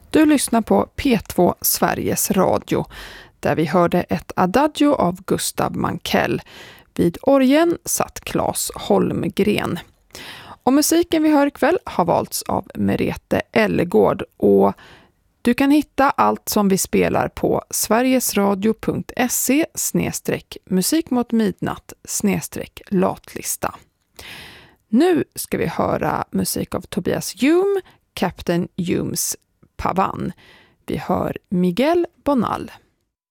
Du lyssnar på P2 Sveriges Radio, där vi hörde ett adagio av Gustav Mankell. Vid orgeln satt Claes Holmgren. Och musiken vi hör ikväll har valts av Merete Ellegård, och du kan hitta allt som vi spelar på sverigesradio.se/musikmotmidnatt/latlista. Nu ska vi höra musik av Tobias Hume, Captain Humes Pavan. Vi hör Miguel Bonal.